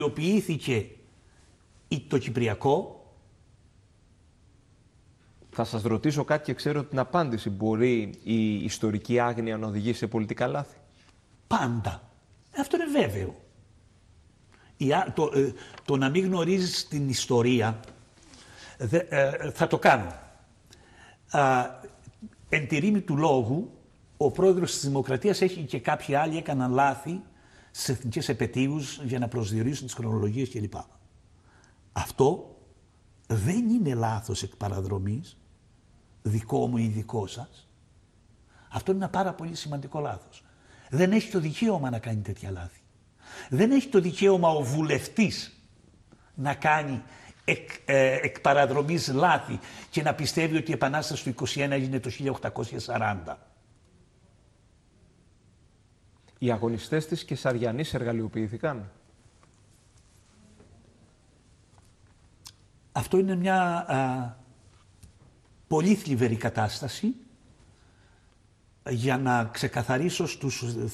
υλοποιήθηκε το Κυπριακό. Θα σας ρωτήσω κάτι και ξέρω την απάντηση. Μπορεί η ιστορική άγνοια να οδηγήσει σε πολιτικά λάθη? Πάντα. Αυτό είναι βέβαιο. Το να μην γνωρίζεις την ιστορία θα το κάνω. Εν τη ρήμη του λόγου, ο πρόεδρος της Δημοκρατίας έχει και κάποιοι άλλοι έκαναν λάθη στις εθνικές επετείους για να προσδιορίσουν τις χρονολογίες κλπ. Αυτό δεν είναι λάθος εκ παραδρομής, δικό μου ή δικό σας. Αυτό είναι ένα πάρα πολύ σημαντικό λάθος. Δεν έχει το δικαίωμα να κάνει τέτοια λάθη. Δεν έχει το δικαίωμα ο βουλευτής να κάνει εκ παραδρομής λάθη και να πιστεύει ότι η Επανάσταση του 1921 έγινε το 1840. Οι αγωνιστές της Κεσαριανής εργαλειοποιήθηκαν? Αυτό είναι μια πολύ θλιβερή κατάσταση. Για να ξεκαθαρίσω στους